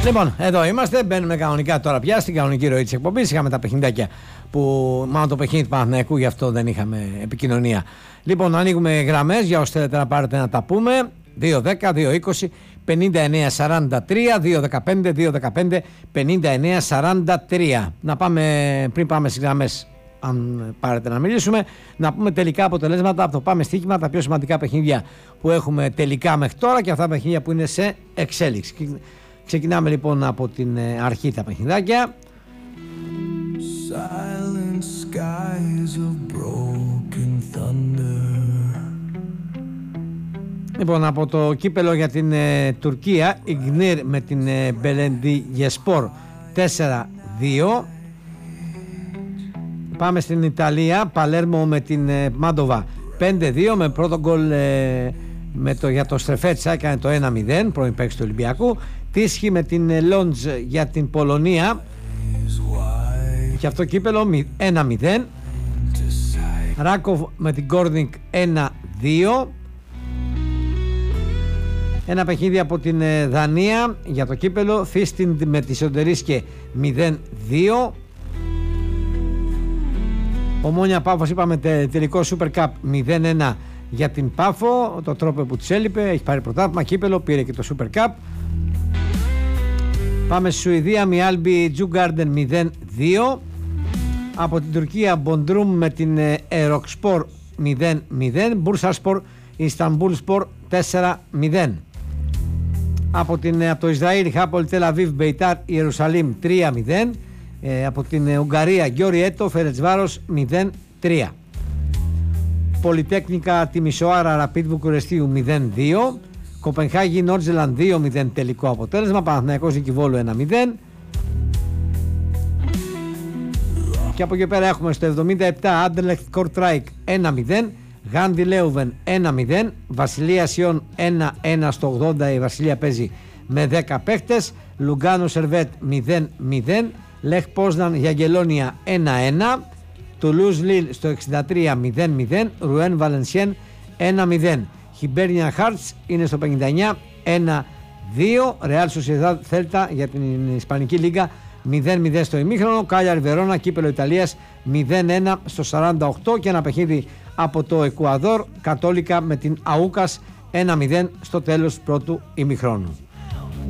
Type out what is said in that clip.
Λοιπόν, εδώ είμαστε. Μπαίνουμε κανονικά τώρα πια στην κανονική ροή της εκπομπής. Είχαμε τα παιχνιδάκια που, μάλλον το παιχνίδι του Παναθηναϊκού, γι' αυτό δεν είχαμε επικοινωνία. Λοιπόν, ανοίγουμε γραμμές για όσοι θέλετε να πάρετε να τα πούμε. 2-10-2-20-59-43, 2-15-2-15-59-43. Να πάμε, πριν πάμε στις γραμμές, αν πάρετε να μιλήσουμε, να πούμε τελικά αποτελέσματα από το Πάμε Στοίχημα, τα πιο σημαντικά παιχνίδια που έχουμε τελικά μέχρι τώρα και αυτά τα παιχνίδια που είναι σε εξέλιξη. Ξεκινάμε λοιπόν από την αρχή τα παιχνιδάκια. Λοιπόν, από το κύπελο για την Τουρκία, Ιγνίρ με την Μπελεντιγεσπορ 4-2. Πάμε στην Ιταλία, Παλέρμο με την Μάντοβα 5-2, με πρώτο γκολ για το Στρεφέτσα έκανε το 1-0, πρώην παίκτης του Ολυμπιακού. Τίσχη με την Λόντζ για την Πολωνία και αυτό κύπελο 1-0. Ράκοβ με την Γκόρνικ 1-2. Ένα παιχνίδι από την Δανία για το κύπελο, Θίστιντ με τη Σοντερίσκε 0-2. Ομόνια Πάφος, είπαμε τελικό Super Cup 0-1 για την Πάφο, το τρόπο που της έλειπε, έχει πάρει πρωτάθλημα, κύπελο, πήρε και το Super Cup. Πάμε στη Σουηδία, Μιάλμπι Τζουγκάρντεν 0-2. Από την Τουρκία, Μποντρούμ με την Εροκσπορ 0-0. Μπουρσασπορ Ισταμπούλ Σπορ 4-0. Από το Ισραήλ, Χάπολ Τελαβίβ Μπεϊτάρ Ιερουσαλήμ 3-0. Από την Ουγγαρία, Γκιόρι Έτο Φερετσβάρος 0-3. Πολυτέκνικα Τιμισοάρα Ραπίτ Βουκουρεστίου 0-2. Κοπενχάγη Νόρτζελαντ 2-0 τελικό αποτέλεσμα. Παναθηναϊκός Νικηβόλου 1-0. Και από εκεί πέρα έχουμε στο 77 Άντερλεχτ Κορτράικ 1-0. Γάντι Λέουβεν 1-0. Βασιλεία Σιών 1-1 στο 80. Η Βασιλεία παίζει με 10 παίχτες. Λουγκάνο Σερβέτ 0-0. Λεχ Πόσναν Γιαγγελόνια 1-1. Τουλούζ Λίλ στο 63 0-0. Ρουέν Βαλενσιέν 1-0. Χιμπέρνια Χάρτς είναι στο 59 1-2. Ρεάλ Σοσιεδάδ Θέλτα για την Ισπανική Λίγκα 0-0 στο ημίχρονο. Κάλιαρ Βερόνα κύπελο Ιταλίας 0-1 στο 48. Και ένα παιχνίδι από το Εκουαδόρ, Κατόλικα με την Αούκας 1-0 στο τέλος του πρώτου ημιχρόνου.